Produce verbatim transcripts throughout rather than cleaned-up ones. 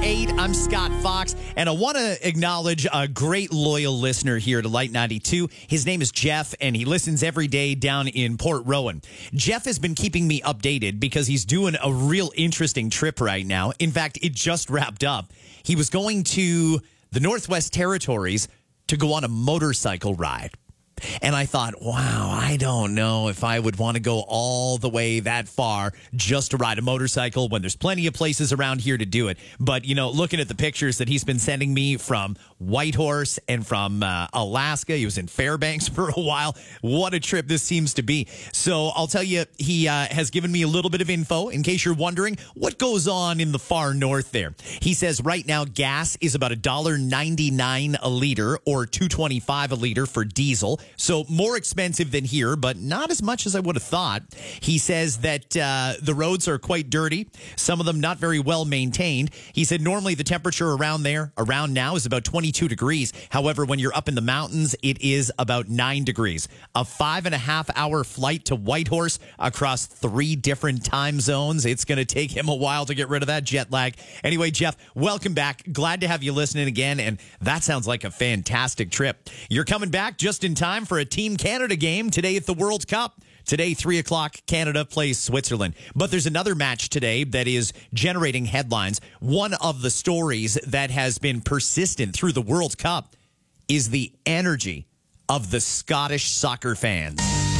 eight. I'm Scott Fox, and I want to acknowledge a great loyal listener here to Light ninety-two. His name is Jeff, and he listens every day down in Port Rowan. Jeff has been keeping me updated because he's doing a real interesting trip right now. In fact, it just wrapped up. He was going to the Northwest Territories to go on a motorcycle ride. And I thought, wow, I don't know if I would want to go all the way that far just to ride a motorcycle when there's plenty of places around here to do it. But, you know, looking at the pictures that he's been sending me from Whitehorse and from uh, Alaska, he was in Fairbanks for a while. What a trip this seems to be. So I'll tell you, he uh, has given me a little bit of info in case you're wondering what goes on in the far north there. He says right now gas is about one dollar ninety-nine a liter or two twenty-five a liter for diesel. So more expensive than here, but not as much as I would have thought. He says that uh, the roads are quite dirty, some of them not very well maintained. He said normally the temperature around there, around now, is about twenty-two degrees. However, when you're up in the mountains, it is about nine degrees. A five and a half hour flight to Whitehorse across three different time zones. It's going to take him a while to get rid of that jet lag. Anyway, Jeff, welcome back. Glad to have you listening again, and that sounds like a fantastic trip. You're coming back just in time for a Team Canada game today at the World Cup. Today, three o'clock, Canada plays Switzerland. But there's another match today that is generating headlines. One of the stories that has been persistent through the World Cup is the energy of the Scottish soccer fans.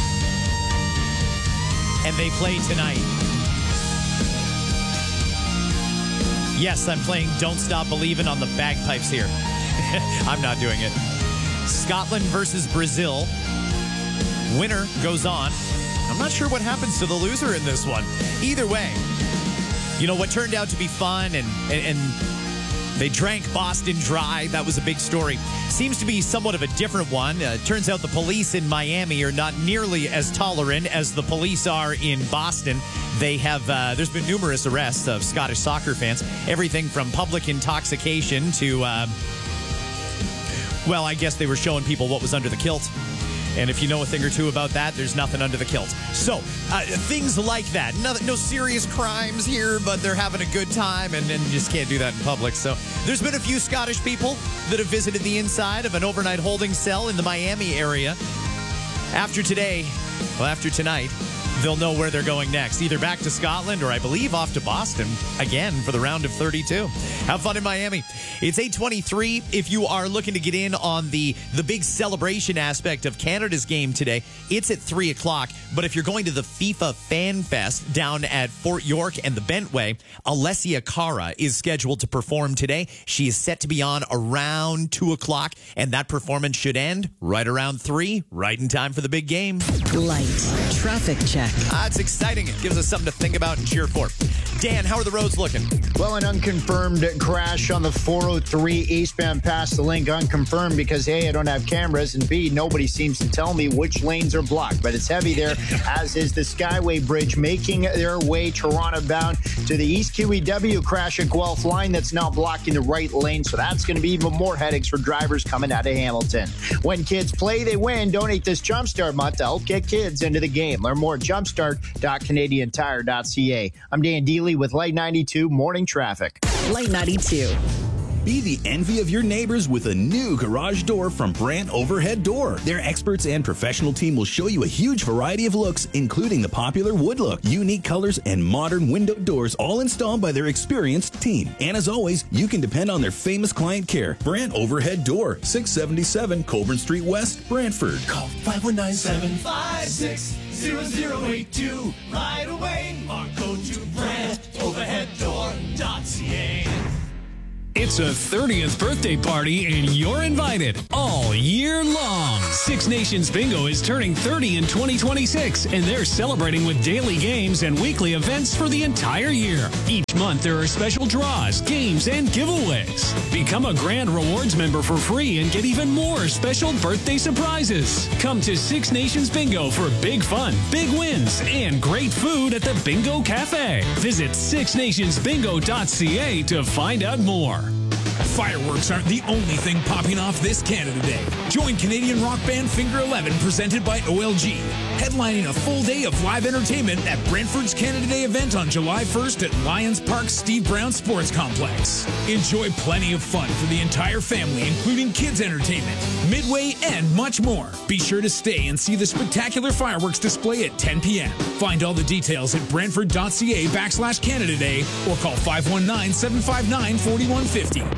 And they play tonight. Yes, I'm playing Don't Stop Believin' on the bagpipes here. I'm not doing it. Scotland versus Brazil. Winner goes on. I'm not sure what happens to the loser in this one. Either way, you know, what turned out to be fun and, and, and they drank Boston dry. That was a big story. Seems to be somewhat of a different one. Uh, turns out the police in Miami are not nearly as tolerant as the police are in Boston. They have, uh, there's been numerous arrests of Scottish soccer fans. Everything from public intoxication to, uh, well, I guess they were showing people what was under the kilt. And if you know a thing or two about that, there's nothing under the kilt. So, uh, things like that. No, no serious crimes here, but they're having a good time, and, and you just can't do that in public. So, there's been a few Scottish people that have visited the inside of an overnight holding cell in the Miami area. After today, well, after tonight, they'll know where they're going next. Either back to Scotland or, I believe, off to Boston again for the round of thirty-two. Have fun in Miami. It's eight twenty-three. If you are looking to get in on the, the big celebration aspect of Canada's game today, it's at three o'clock. But if you're going to the FIFA Fan Fest down at Fort York and the Bentway, Alessia Cara is scheduled to perform today. She is set to be on around two o'clock, and that performance should end right around three, right in time for the big game. Light traffic check. Ah, it's exciting. It gives us something to think about and cheer for. Dan, how are the roads looking? Well, an unconfirmed crash on the four oh three eastbound past the link. Unconfirmed because, A, I don't have cameras, and B, nobody seems to tell me which lanes are blocked. But it's heavy there, as is the Skyway Bridge, making their way Toronto bound to the East Q E W crash at Guelph line that's now blocking the right lane. So that's going to be even more headaches for drivers coming out of Hamilton. When kids play, they win. Donate this Jumpstart month to help get kids into the game. Learn more at jumpstart dot canadian tire dot c a. I'm Dan Deely with Light ninety-two Morning Traffic. Light ninety-two. Be the envy of your neighbors with a new garage door from Brandt Overhead Door. Their experts and professional team will show you a huge variety of looks, including the popular wood look, unique colors, and modern window doors, all installed by their experienced team. And as always, you can depend on their famous client care. Brandt Overhead Door, six seventy-seven Colburn Street West, Brantford. Call five one nine, seven five six, zero zero eight two right away or go to brandt overhead door dot c a. It's a thirtieth birthday party, and you're invited all year long. Six Nations Bingo is turning thirty in twenty twenty-six, and they're celebrating with daily games and weekly events for the entire year. Each month, there are special draws, games, and giveaways. Become a Grand Rewards member for free and get even more special birthday surprises. Come to Six Nations Bingo for big fun, big wins, and great food at the Bingo Cafe. Visit six nations bingo dot c a to find out more. Fireworks aren't the only thing popping off this Canada Day. Join Canadian rock band Finger eleven, presented by O L G, headlining a full day of live entertainment at Brentford's Canada Day event on July first at Lions Park Steve Brown Sports Complex. Enjoy plenty of fun for the entire family, including kids entertainment, midway, and much more. Be sure to stay and see the spectacular fireworks display at ten p.m. Find all the details at brentford.ca backslash Canada Day or call five one nine, seven five nine, four one five zero.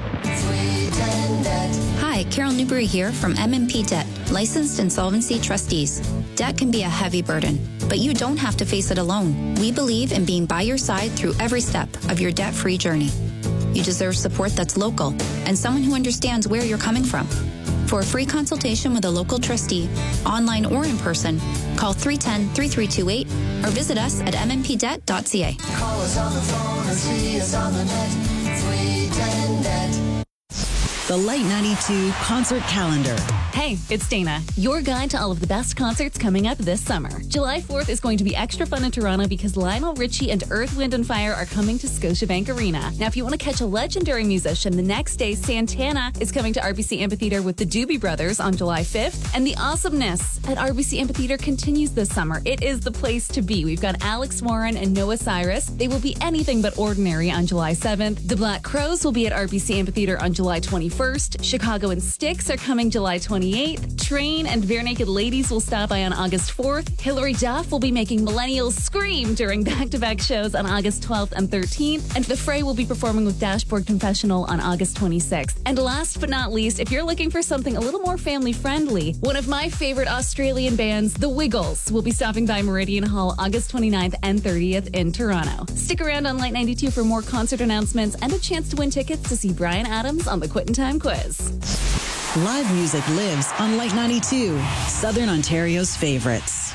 Hi, Carol Newberry here from M and P Debt, licensed insolvency trustees. Debt can be a heavy burden, but you don't have to face it alone. We believe in being by your side through every step of your debt-free journey. You deserve support that's local and someone who understands where you're coming from. For a free consultation with a local trustee, online or in person, call three one zero, three three two eight or visit us at m n p debt dot c a. Call us on the phone or see us on the net. three ten net. The Light ninety-two concert calendar. Hey, it's Dana, your guide to all of the best concerts coming up this summer. July fourth is going to be extra fun in Toronto because Lionel Richie and Earth, Wind and Fire are coming to Scotiabank Arena. Now, if you want to catch a legendary musician, the next day, Santana is coming to R B C Amphitheatre with the Doobie Brothers on July fifth. And the awesomeness at R B C Amphitheatre continues this summer. It is the place to be. We've got Alex Warren and Noah Cyrus. They will be anything but ordinary on July seventh. The Black Crowes will be at R B C Amphitheatre on July twenty-first. Chicago and Styx are coming July twenty-eighth. Train and Bare Naked Ladies will stop by on August fourth. Hilary Duff will be making millennials scream during back-to-back shows on August twelfth and thirteenth. And The Fray will be performing with Dashboard Confessional on August twenty-sixth. And last but not least, if you're looking for something a little more family-friendly, one of my favorite Australian bands, The Wiggles, will be stopping by Meridian Hall August twenty-ninth and thirtieth in Toronto. Stick around on Light ninety-two for more concert announcements and a chance to win tickets to see Bryan Adams on the Quittin' Time Quiz. Live music lives on Light ninety-two, Southern Ontario's favorites.